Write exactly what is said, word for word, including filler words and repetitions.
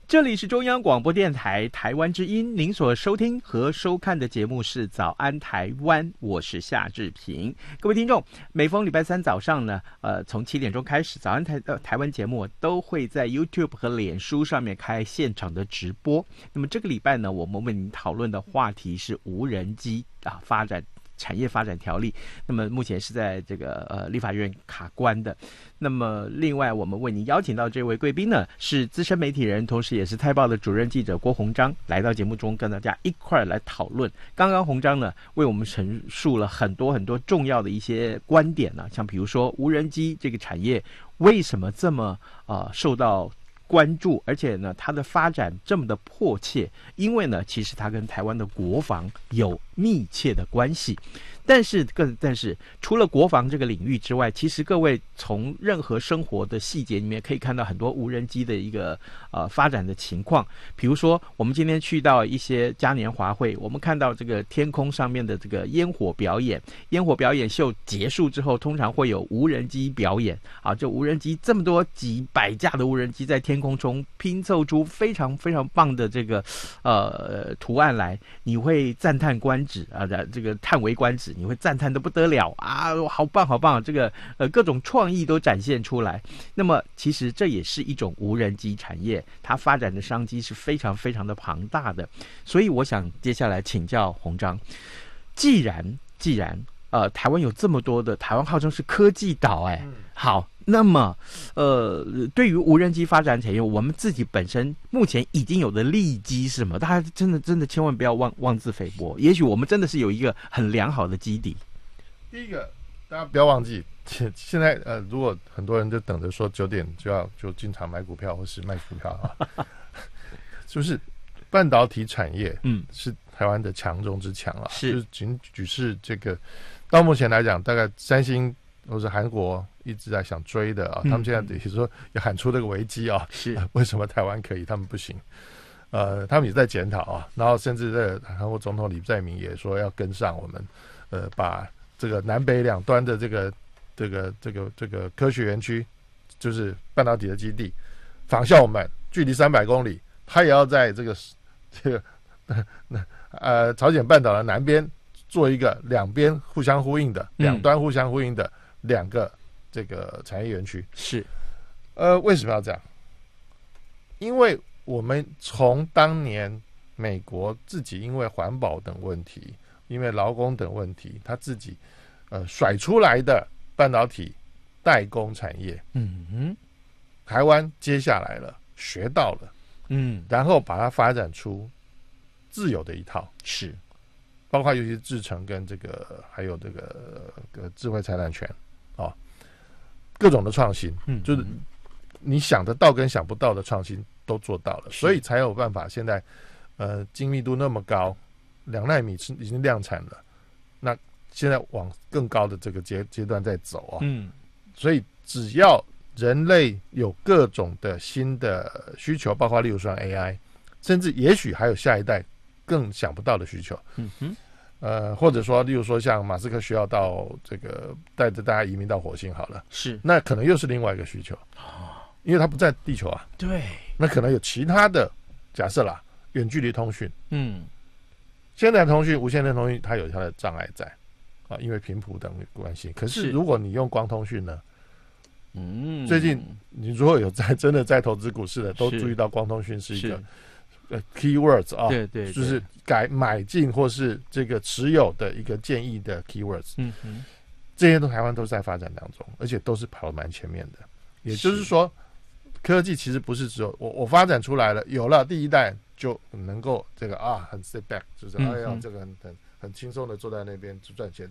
这里是中央广播电台台湾之音，您所收听和收看的节目是早安台湾，我是夏志平。各位听众，每逢礼拜三早上呢，呃，从七点钟开始，早安台呃台湾节目都会在 YouTube 和脸书上面开现场的直播。那么这个礼拜呢，我们为您讨论的话题是无人机啊发展。产业发展条例，那么目前是在这个呃立法院卡关的。那么另外，我们为您邀请到这位贵宾呢，是资深媒体人，同时也是泰报的主任记者郭鸿章，来到节目中跟大家一块来讨论。刚刚鸿章呢，为我们陈述了很多很多重要的一些观点呢、啊，像比如说无人机这个产业为什么这么呃受到关注，而且呢，它的发展这么的迫切，因为呢，其实它跟台湾的国防有密切的关系。但是更但是除了国防这个领域之外，其实各位从任何生活的细节里面可以看到很多无人机的一个呃发展的情况。比如说，我们今天去到一些嘉年华会，我们看到这个天空上面的这个烟火表演，烟火表演秀结束之后，通常会有无人机表演啊，就无人机这么多几百架的无人机在天空中拼凑出非常非常棒的这个呃图案来，你会赞叹观止啊，这个叹为观止。你会赞叹的不得了啊，好棒好棒！这个呃各种创意都展现出来。那么其实这也是一种无人机产业，它发展的商机是非常非常的庞大的。所以我想接下来请教鸿章，既然既然呃台湾有这么多的，台湾号称是科技岛，哎，好。那么，呃，对于无人机发展产业，我们自己本身目前已经有的利基是什么？大家真的真的千万不要妄妄自菲薄。也许我们真的是有一个很良好的基底。 第一个，大家不要忘记，现在呃，如果很多人就等着说九点就要就进场买股票或是卖股票啊，就是半导体产业，嗯，是台湾的强中之强啊。是，就是仅只是这个，到目前来讲，大概三星或是韩国一直在想追的啊，他们现在等于说也喊出这个危机啊，是、呃、为什么台湾可以，他们不行？呃，他们也在检讨啊，然后甚至这个韩国总统李在明也说要跟上我们，呃，把这个南北两端的这个这个这个这个科学园区，就是半导体的基地，仿效我们，距离三百公里，他也要在这个这个呃朝鲜半岛的南边做一个两边互相呼应的、两端互相呼应的两个这个产业园区。是，呃，为什么要这样？因为我们从当年美国自己因为环保等问题，因为劳工等问题，他自己呃甩出来的半导体代工产业，嗯哼，台湾接下来了，学到了，嗯，然后把它发展出自有的一套，是，包括尤其是制程跟这个还有这个呃智慧财产权啊、哦，各种的创新，嗯，就是你想得到跟想不到的创新都做到了，所以才有办法现在呃精密度那么高，两奈米已经量产了，那现在往更高的这个阶阶段在走啊，嗯，所以只要人类有各种的新的需求，包括例如说 A I， 甚至也许还有下一代更想不到的需求，嗯哼，呃，或者说例如说像马斯克需要到这个带着大家移民到火星好了，是，那可能又是另外一个需求，因为他不在地球啊，对，那可能有其他的假设啦，远距离通讯，嗯，现在通讯、无线电通讯它有它的障碍在啊，因为频谱等关系。可是如果你用光通讯呢，嗯，最近你如果有在真的在投资股市的，都注意到光通讯是一个呃 keywords 啊，对 对, 对，就是改买进或是这个持有的一个建议的 keywords， 嗯哼，这些都台湾都在发展当中，而且都是跑得蛮前面的。也就是说，科技其实不是只有我我发展出来了，有了第一代就能够这个啊很 sit back， 就是哎呀这个很很很轻松的坐在那边就赚钱。